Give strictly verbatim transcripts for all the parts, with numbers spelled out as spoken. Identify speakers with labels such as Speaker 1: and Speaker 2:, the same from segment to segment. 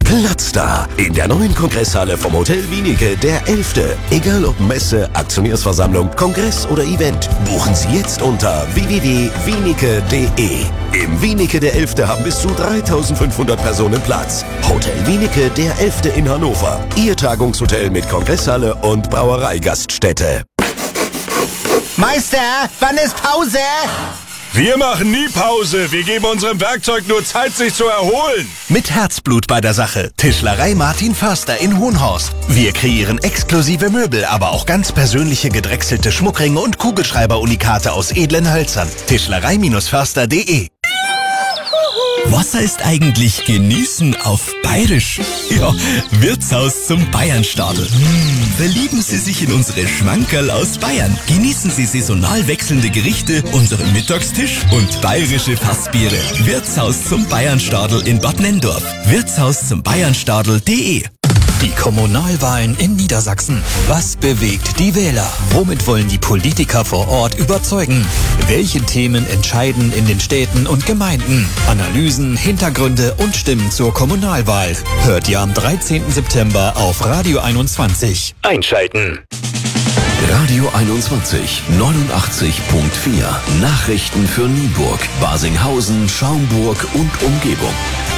Speaker 1: Platz da in der neuen Kongresshalle vom Hotel Wienicke, der elfte. Egal ob Messe, Aktionärsversammlung, Kongress oder Event, buchen Sie jetzt unter w w w punkt wienicke punkt de. Im Wienicke der elfte haben bis zu dreitausendfünfhundert Personen Platz. Hotel Wienicke der elfte in Hannover. Ihr Tagungshotel mit Kongresshalle und Brauereigaststätte.
Speaker 2: Meister, wann ist Pause?
Speaker 3: Wir machen nie Pause. Wir geben unserem Werkzeug nur Zeit, sich zu erholen.
Speaker 4: Mit Herzblut bei der Sache. Tischlerei Martin Förster in Hohenhorst. Wir kreieren exklusive Möbel, aber auch ganz persönliche gedrechselte Schmuckringe und Kugelschreiber-Unikate aus edlen Hölzern. Tischlerei Förster punkt de.
Speaker 5: Was heißt eigentlich genießen auf Bayerisch? Ja, Wirtshaus zum Bayernstadel. Mmh, verlieben Sie sich in unsere Schmankerl aus Bayern. Genießen Sie saisonal wechselnde Gerichte, unseren Mittagstisch und bayerische Fassbiere. Wirtshaus zum Bayernstadel in Bad Nenndorf. Wirtshaus zum Bayernstadel punkt de. Die Kommunalwahlen in Niedersachsen. Was bewegt die Wähler? Womit wollen die Politiker vor Ort überzeugen? Welche Themen entscheiden in den Städten und Gemeinden? Analysen, Hintergründe und Stimmen zur Kommunalwahl. Hört ihr am dreizehnten September auf Radio einundzwanzig.
Speaker 1: Einschalten. Radio einundzwanzig, neunundachtzig Komma vier. Nachrichten für Nienburg, Basinghausen, Schaumburg und Umgebung.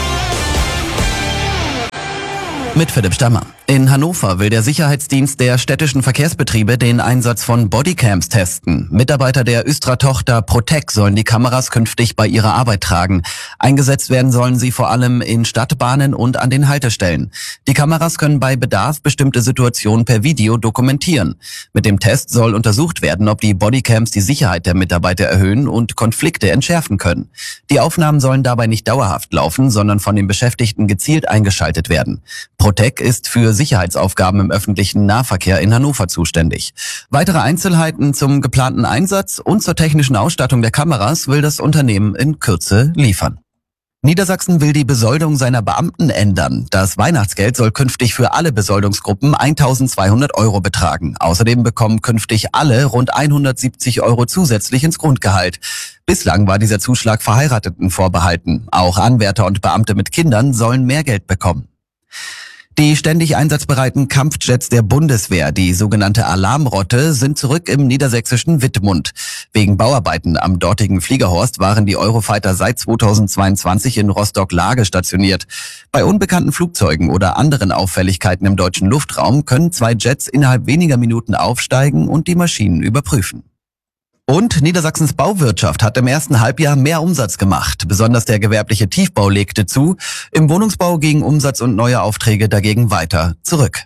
Speaker 6: Mit Philipp Stammer. In Hannover will der Sicherheitsdienst der städtischen Verkehrsbetriebe den Einsatz von Bodycams testen. Mitarbeiter der Östra-Tochter Protec sollen die Kameras künftig bei ihrer Arbeit tragen. Eingesetzt werden sollen sie vor allem in Stadtbahnen und an den Haltestellen. Die Kameras können bei Bedarf bestimmte Situationen per Video dokumentieren. Mit dem Test soll untersucht werden, ob die Bodycams die Sicherheit der Mitarbeiter erhöhen und Konflikte entschärfen können. Die Aufnahmen sollen dabei nicht dauerhaft laufen, sondern von den Beschäftigten gezielt eingeschaltet werden. Protec ist für Sicherheitsaufgaben im öffentlichen Nahverkehr in Hannover zuständig. Weitere Einzelheiten zum geplanten Einsatz und zur technischen Ausstattung der Kameras will das Unternehmen in Kürze liefern. Niedersachsen will die Besoldung seiner Beamten ändern. Das Weihnachtsgeld soll künftig für alle Besoldungsgruppen eintausendzweihundert Euro betragen. Außerdem bekommen künftig alle rund hundertsiebzig Euro zusätzlich ins Grundgehalt. Bislang war dieser Zuschlag Verheirateten vorbehalten. Auch Anwärter und Beamte mit Kindern sollen mehr Geld bekommen. Die ständig einsatzbereiten Kampfjets der Bundeswehr, die sogenannte Alarmrotte, sind zurück im niedersächsischen Wittmund. Wegen Bauarbeiten am dortigen Fliegerhorst waren die Eurofighter seit zweitausendzweiundzwanzig in Rostock-Lage stationiert. Bei unbekannten Flugzeugen oder anderen Auffälligkeiten im deutschen Luftraum können zwei Jets innerhalb weniger Minuten aufsteigen und die Maschinen überprüfen. Und Niedersachsens Bauwirtschaft hat im ersten Halbjahr mehr Umsatz gemacht. Besonders der gewerbliche Tiefbau legte zu. Im Wohnungsbau gingen Umsatz und neue Aufträge dagegen weiter zurück.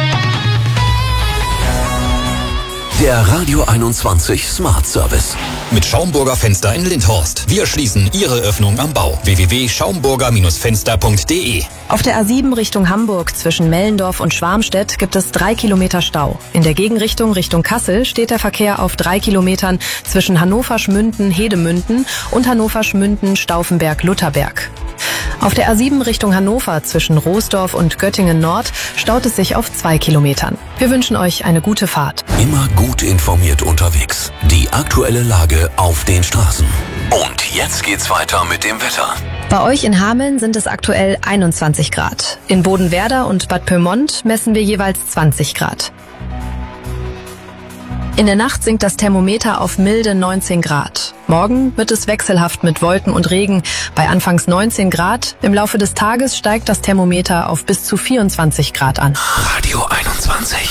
Speaker 1: Der Radio einundzwanzig Smart Service.
Speaker 5: Mit Schaumburger Fenster in Lindhorst. Wir schließen Ihre Öffnung am Bau. w w w punkt schaumburger Fenster punkt de.
Speaker 7: Auf der A sieben Richtung Hamburg zwischen Mellendorf und Schwarmstedt gibt es drei Kilometer Stau. In der Gegenrichtung Richtung Kassel steht der Verkehr auf drei Kilometern zwischen Hannover-Schmünden-Hedemünden und Hannover-Schmünden-Stauffenberg-Lutherberg. Auf der A sieben Richtung Hannover zwischen Roosdorf und Göttingen Nord staut es sich auf zwei Kilometern. Wir wünschen euch eine gute Fahrt.
Speaker 1: Immer gut informiert unterwegs. Die aktuelle Lage auf den Straßen. Und jetzt geht's weiter mit dem Wetter.
Speaker 7: Bei euch in Hameln sind es aktuell einundzwanzig Grad. In Bodenwerder und Bad Pyrmont messen wir jeweils zwanzig Grad. In der Nacht sinkt das Thermometer auf milde neunzehn Grad. Morgen wird es wechselhaft mit Wolken und Regen bei anfangs neunzehn Grad. Im Laufe des Tages steigt das Thermometer auf bis zu vierundzwanzig Grad an.
Speaker 1: Radio einundzwanzig.